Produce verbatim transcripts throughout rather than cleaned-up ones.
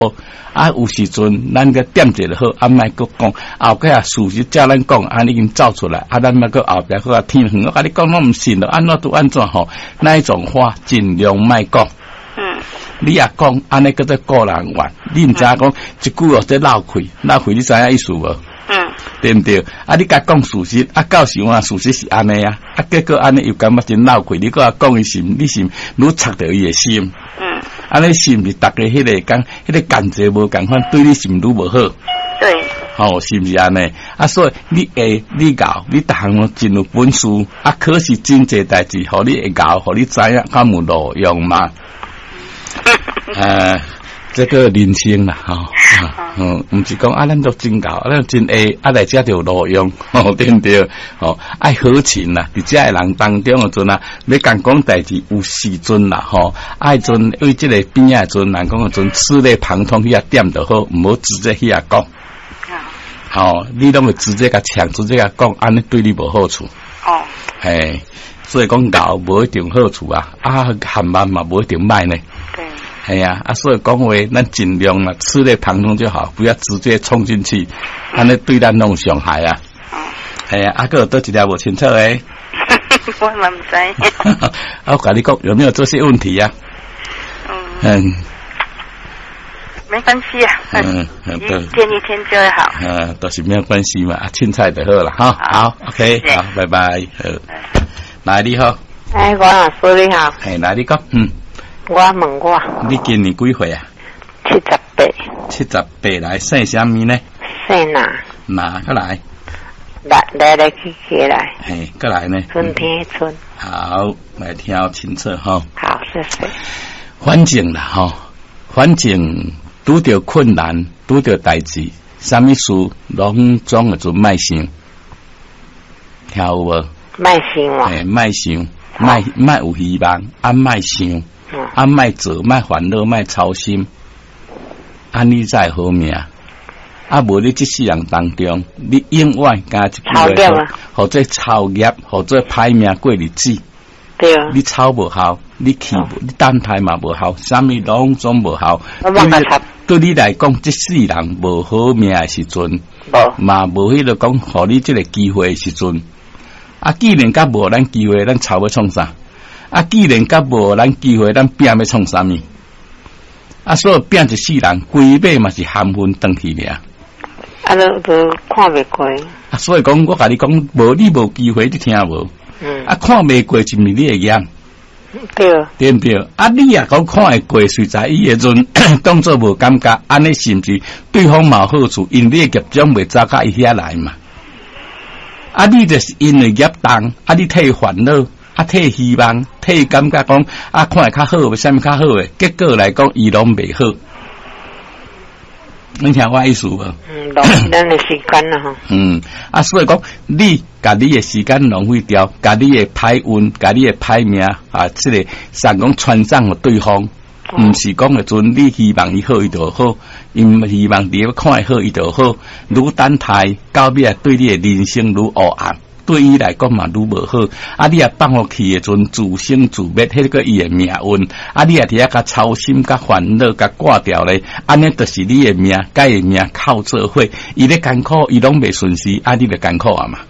啊，有时阵咱个点一个好，啊，莫搁讲后壁啊，事实照咱讲，啊，已经走出来，啊，咱莫搁后壁搁啊天远，我甲你讲，拢毋信了，安怎都安怎吼？那一种话尽量莫讲。嗯。你也讲安尼，搁做个人玩，你毋知影讲一句哦，在闹开，闹开，你知影意思无？嗯。对毋对？啊，你甲讲事实，啊，到时啊，事实是安尼啊，啊，结果安尼又感觉真闹开，你搁啊讲伊心，你心愈插着伊诶心。嗯。安尼是毋是逐个迄个讲，迄个感觉无共款，对你是毋愈无好？ 对。 吼、哦，是毋是安尼？啊，所以你会你教，你逐项拢真有本事，啊，可是真济代志，互你会教，互你知影较有路用嘛。呃，这个人生啦，吼、哦，嗯，毋是讲啊，咱都真教，咱真会啊来遮就路用，吼、哦，对毋对？吼、哦，爱好情啦，伫遮个人当中个阵啊，要讲讲代志有时阵啦，吼、哦，爱阵为即个边仔阵，人讲个阵，此类旁通遐点就好，毋好直接遐讲。好、哦，你拢会直接甲呛，直接甲讲，安尼对你无好处。哦，嘿，所以讲教无一定好处啊，啊，含慢嘛无一定歹呢。对。系啊，啊，所以讲话，咱尽量啦，吃类旁通就好，不要直接冲进去，安尼对咱弄伤害啊。哦。系啊，啊，个多一条无清楚诶。 我嘛唔知。 啊，我甲你讲，有没有这些问题呀、啊？嗯。嗯。 没关系啊。嗯。一天一天就会好。 嗯，都是没有关系嘛，啊，凊彩就好了哈。好 ，OK， 好，拜拜。好。来，你好。 哎，我老师你好。 嘿，来你讲，嗯。 我问我， 你今年几岁啊？ 七十八。 七十八来姓什么呢？ 姓哪？ 哪个来？ 来来来去去来。 嘿，过来呢？ 春天春。 好，来听清楚哈。 好，谢谢。 反正啦哈，反正拄着困难，拄着代志，啥物事拢总会做卖想，听有无？ 卖想啊！ 诶，卖想，卖卖有希望，啊卖想。啊，卖做，卖烦恼，卖操心，安尼才好命。啊，无你这世人当中，你永远加一句话，或者操业，或者歹命过日子。 对啊。 你操无效，你气无，你等待嘛无效，啥物拢总无效。对你对你来讲，这世人无好命的时阵，嘛无迄个讲，互你这个机会的时阵。啊，既然甲无咱机会，咱操要创啥？啊，既然甲无咱机会，咱拼要创啥物？啊，所以拼一世人，规尾嘛是含混登去俩。 啊，都都看袂过。 啊，所以讲，我甲你讲，无你无机会，你听无？嗯。啊，看袂过就是你的验。 对。 对毋对？啊，你也讲看会过，随在伊的阵当作无感觉，安尼是毋是对方嘛好处？因你的业种袂走到伊遐来嘛？啊，你就是因为业重，啊，你替烦恼。啊，替希望，替感觉讲啊，看会较好，为啥物较好诶？结果来讲，伊拢袂好。你听我意思无？ 嗯，浪费咱诶时间啦吼。 嗯，啊，所以讲，你甲你诶时间浪费掉，甲你诶歹运，甲你诶歹命啊，即、这个上讲传送互对方，毋、嗯、是讲诶阵，你希望伊好伊就好，因希望你看会好伊就好，愈等待到尾啊，对你诶人生愈黑暗。对伊来讲嘛，愈无好。啊，你也放落去诶阵，自生自灭，迄个伊诶命运。啊，你也伫遐甲操心、甲烦恼、甲挂掉咧，安尼就是你诶命，甲伊命靠做伙。伊咧艰苦，伊拢袂顺时，啊，你咧艰苦啊嘛。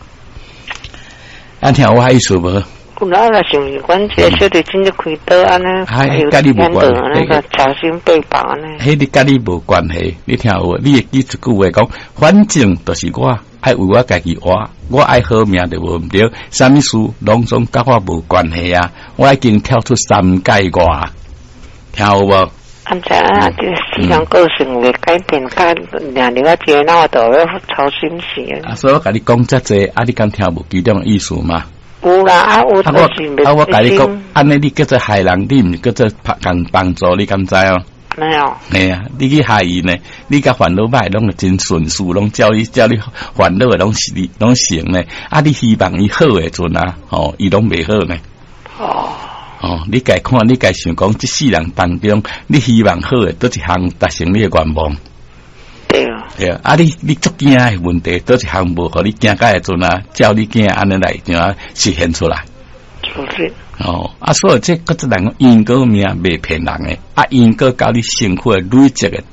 啊，听我意思无？ 有啦啦，想是阮这小弟真正开刀安尼， 迄甲你无关系， 那个操心背包安尼。 迄你甲你无关系，你听有？你会记一句话讲，反正就是我。爱为我家己活，我爱好命就无毋对，啥物事拢总甲我无关系啊！我已经跳出三界外，听有无？ 安怎啊？这思想个性会改变，甲让你我接纳都要操心事啊！所以我甲你讲遮济，啊，你敢听无其中意思嘛？ 有啦，啊，有啊我啊，我甲你讲，安尼你叫做害人，你毋叫做共帮助，你敢知哦？ 没有。 系啊，你去害伊呢？你甲烦恼歹，拢真顺遂，拢叫你叫你烦恼诶，拢是你拢成呢。啊，你希望伊好诶阵啊，吼，伊拢袂好呢。哦。哦，你该看，你该想讲，这世人当中，你希望好诶，都一项达成你诶愿望。 对啊。 对啊，啊，你你足惊诶问题，都一项无互你惊甲诶阵啊，叫你惊安尼来怎啊实现出来。 不是。 哦，啊，所以这个只能讲因果命未骗人诶，啊，因果教你辛苦诶累积诶。